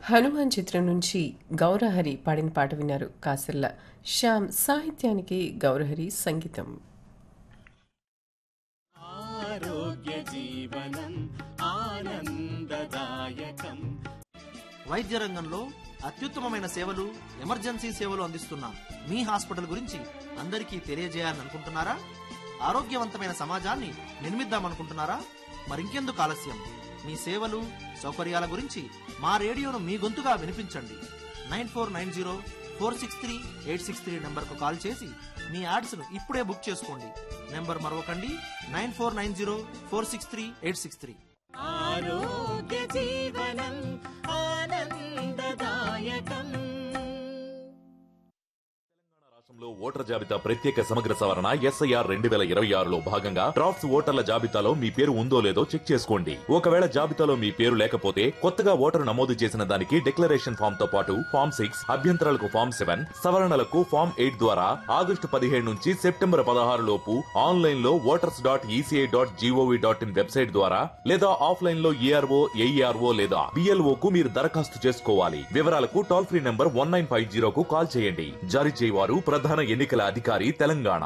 హనుమాన్ చిత్రం నుంచి గౌరహరి పాడిన పాట విన్నారు. కాసర్ల శ్యామ్ సాహిత్యానికి గౌరహరి సంగీతం. ఆరోగ్య జీవనం ఆనందదాయకం. వైద్య రంగంలో అత్యుత్తమమైన సేవలు, ఎమర్జెన్సీ సేవలు అందిస్తున్న మీ హాస్పిటల్ గురించి అందరికీ తెలియజేయాలని అనుకుంటున్నారా? ఆరోగ్యవంతమైన సమాజాన్ని నిర్మిద్దామనుకుంటున్నారా? మరింకెందుకు ఆలస్యం? మీ సేవలు, సౌకర్యాల గురించి మా రేడియోను మీ గొంతుగా వినిపించండి. 9490463863 నెంబర్కు కాల్ చేసి మీ యాడ్స్ను ఇప్పుడే బుక్ చేసుకోండి. నెంబర్ మరొకండి, 9490463863. ఆరోగ్య జీవనం ఆనందదాయకం. రాష్ట్రంలో ఓటర్ జాబితా ప్రత్యేక సమగ్ర సవరణ SIR 2026లో భాగంగా డ్రాఫ్ట్స్ ఓటర్ల జాబితాలో మీ పేరు ఉందో లేదో చెక్ చేసుకోండి. ఒకవేళ జాబితాలో మీ పేరు లేకపోతే కొత్తగా ఓటరు నమోదు చేసిన దానికి డిక్లరేషన్ ఫామ్ తో పాటు ఫామ్ 6, అభ్యంతరాలకు ఫామ్ 7, సవరణలకు ఫామ్ 8 ద్వారా ఆగస్టు 15 నుంచి సెప్టెంబర్ 16 లోపు ఆన్లైన్ లో voters.eci.gov.in వెబ్సైట్ ద్వారా లేదా ఆఫ్లైన్ లో ARO, AERO లేదా BLO కు మీరు దరఖాస్తు చేసుకోవాలి. వివరాలకు టోల్ ఫ్రీ నంబర్ 1950 కు కాల్ చేయండి. జారీ చేయవారు ప్రధాన ఎన్నికల అధికారి, తెలంగాణ.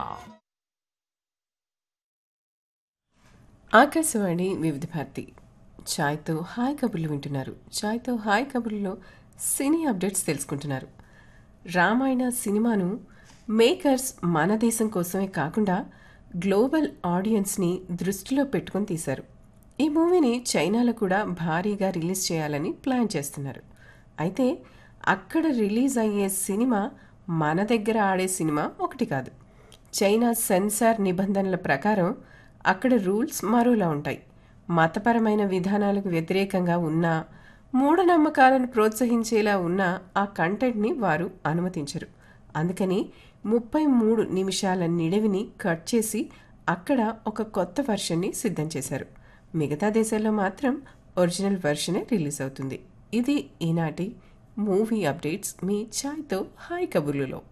ఆకాశవాణి వివిధ భారతి. ఛాయ్తో హాయ్ కబుర్లు వింటున్నారు. ఛాయ్తో హాయ్ కబుర్లలో సినీ అప్డేట్స్ తెలుసుకుంటున్నారు. రామాయణ సినిమాను మేకర్స్ మన దేశం కోసమే కాకుండా గ్లోబల్ ఆడియన్స్ని దృష్టిలో పెట్టుకుని తీశారు. ఈ మూవీని చైనాలో కూడా భారీగా రిలీజ్ చేయాలని ప్లాన్ చేస్తున్నారు. అయితే అక్కడ రిలీజ్ అయ్యే సినిమా మన దగ్గర ఆడే సినిమా ఒకటి కాదు. చైనా సెన్సార్ నిబంధనల ప్రకారం అక్కడ రూల్స్ మరోలా ఉంటాయి. మతపరమైన విధానాలకు వ్యతిరేకంగా ఉన్నా, మూఢనమ్మకాలను ప్రోత్సహించేలా ఉన్న ఆ కంటెంట్ని వారు అనుమతించరు. అందుకని 33 నిమిషాల నిడివిని కట్ చేసి అక్కడ ఒక కొత్త వెర్షన్ని సిద్ధం చేశారు. మిగతా దేశాల్లో మాత్రం ఒరిజినల్ వెర్షనే రిలీజ్ అవుతుంది. ఇది ఈనాటి మూవీ అప్డేట్స్ మీ ఛాయ్తో హాయ్ కబుర్లులో.